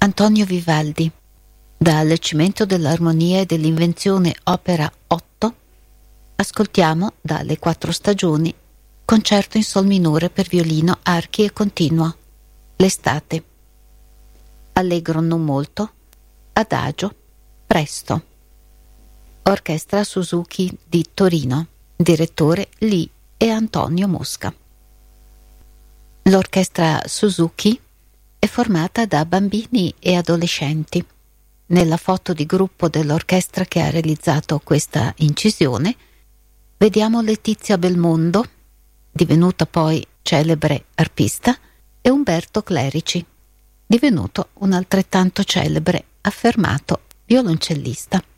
Antonio Vivaldi, dal Cimento dell'armonia e dell'invenzione opera 8, ascoltiamo dalle 4 stagioni concerto in sol minore per violino, archi e continuo, l'estate. Allegro non molto, adagio, presto. Orchestra Suzuki di Torino, direttore Lee e Antonio Mosca. L'orchestra Suzuki è formata da bambini e adolescenti. Nella foto di gruppo dell'orchestra che ha realizzato questa incisione vediamo Letizia Belmondo, divenuta poi celebre arpista, e Umberto Clerici, divenuto un altrettanto celebre affermato violoncellista.